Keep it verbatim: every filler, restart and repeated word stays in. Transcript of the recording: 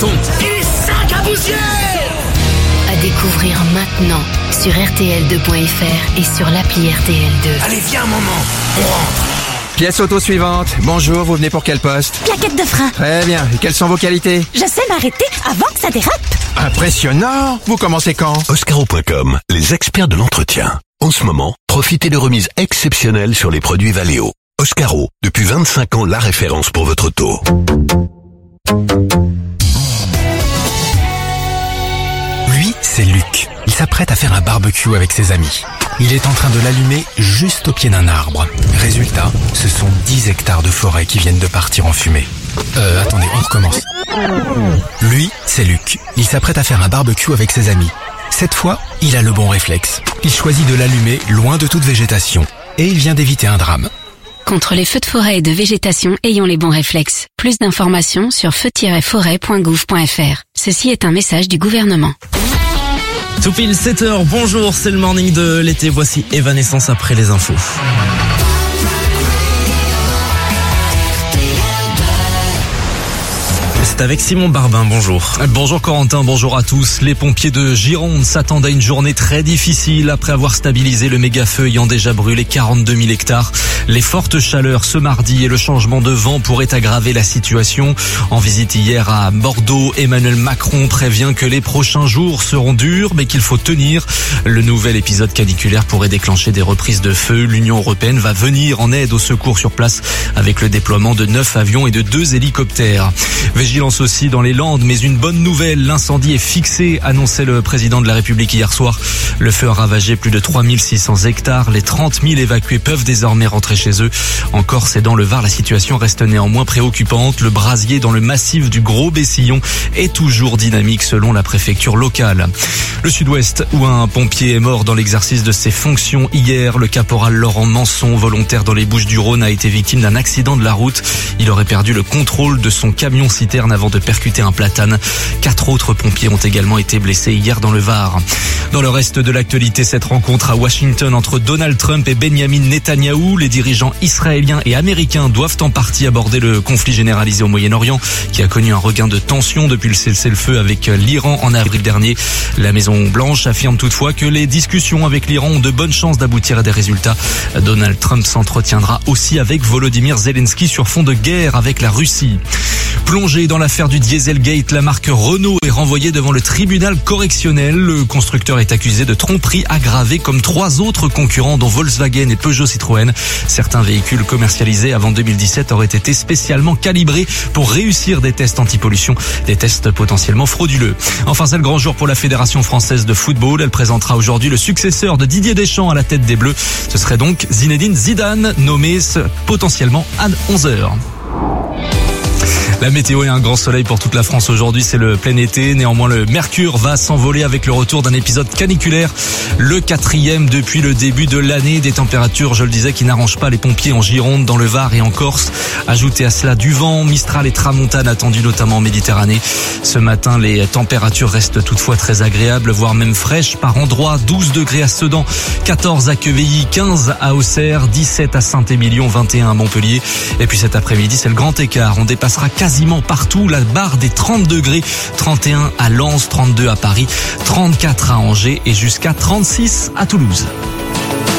bâton et sac à poussière. À découvrir maintenant sur R T L deux point F R et sur l'appli R T L deux. Allez, viens maman, on rentre. Pièce auto suivante. Bonjour, vous venez pour quel poste? Plaquette de frein. Très bien. Et quelles sont vos qualités? Je sais m'arrêter avant que ça dérape. Impressionnant. Vous commencez quand? Oscaro point com, les experts de l'entretien. En ce moment, profitez de remises exceptionnelles sur les produits Valeo. Oscaro, depuis vingt-cinq ans, la référence pour votre auto. Lui, c'est Luc. Il s'apprête à faire un barbecue avec ses amis. Il est en train de l'allumer juste au pied d'un arbre. Résultat, ce sont dix hectares de forêt qui viennent de partir en fumée. Euh, attendez, on recommence. Lui, c'est Luc. Il s'apprête à faire un barbecue avec ses amis. Cette fois, il a le bon réflexe. Il choisit de l'allumer loin de toute végétation. Et il vient d'éviter un drame. Contre les feux de forêt et de végétation, ayons les bons réflexes. Plus d'informations sur feu tiret forêt point gouv point F R. Ceci est un message du gouvernement. Tout pile sept heures, bonjour, c'est le morning de l'été, voici Evanescence après les infos. C'est avec Simon Barbin, bonjour. Bonjour Corentin, bonjour à tous. Les pompiers de Gironde s'attendent à une journée très difficile après avoir stabilisé le méga-feu ayant déjà brûlé quarante-deux mille hectares. Les fortes chaleurs ce mardi et le changement de vent pourraient aggraver la situation. En visite hier à Bordeaux, Emmanuel Macron prévient que les prochains jours seront durs mais qu'il faut tenir. Le nouvel épisode caniculaire pourrait déclencher des reprises de feu. L'Union européenne va venir en aide au secours sur place avec le déploiement de neuf avions et de deux hélicoptères. Vigilance aussi dans les Landes, mais une bonne nouvelle, l'incendie est fixé, annonçait le président de la République hier soir. Le feu a ravagé plus de trois mille six cents hectares. Les trente mille évacués peuvent désormais rentrer chez eux. En Corse et dans le Var, la situation reste néanmoins préoccupante. Le brasier dans le massif du Gros Bessillon est toujours dynamique selon la préfecture locale. Le Sud-Ouest, où un pompier est mort dans l'exercice de ses fonctions hier. Le caporal Laurent Manson, volontaire dans les Bouches-du-Rhône, a été victime d'un accident de la route. Il aurait perdu le contrôle de son camion-citerne avant de percuter un platane. Quatre autres pompiers ont également été blessés hier dans le Var. Dans le reste de l'actualité, cette rencontre à Washington entre Donald Trump et Benjamin Netanyahou, les dirigeants israéliens et américains doivent en partie aborder le conflit généralisé au Moyen-Orient qui a connu un regain de tension depuis le cessez-le-feu avec l'Iran en avril dernier. La Maison-Blanche affirme toutefois que les discussions avec l'Iran ont de bonnes chances d'aboutir à des résultats. Donald Trump s'entretiendra aussi avec Volodymyr Zelensky sur fond de guerre avec la Russie. Plongé dans l'affaire du Dieselgate, la marque Renault est renvoyée devant le tribunal correctionnel. Le constructeur est accusé de tromperie aggravée comme trois autres concurrents dont Volkswagen et Peugeot Citroën. Certains véhicules commercialisés avant deux mille dix-sept auraient été spécialement calibrés pour réussir des tests anti-pollution, des tests potentiellement frauduleux. Enfin, c'est le grand jour pour la Fédération française de football. Elle présentera aujourd'hui le successeur de Didier Deschamps à la tête des Bleus. Ce serait donc Zinedine Zidane, nommé potentiellement à onze heures. La météo et un grand soleil pour toute la France aujourd'hui, c'est le plein été. Néanmoins, le mercure va s'envoler avec le retour d'un épisode caniculaire. Le quatrième depuis le début de l'année. Des températures, je le disais, qui n'arrangent pas les pompiers en Gironde, dans le Var et en Corse. Ajoutez à cela du vent, Mistral et Tramontane attendus notamment en Méditerranée. Ce matin, les températures restent toutefois très agréables, voire même fraîches par endroits. douze degrés à Sedan, quatorze à Quevilly, quinze à Auxerre, dix-sept à Saint-Émilion, vingt et un à Montpellier. Et puis cet après-midi, c'est le grand écart. On dépassera quasiment partout la barre des trente degrés, trente et un à Lens, trente-deux à Paris, trente-quatre à Angers et jusqu'à trente-six à Toulouse.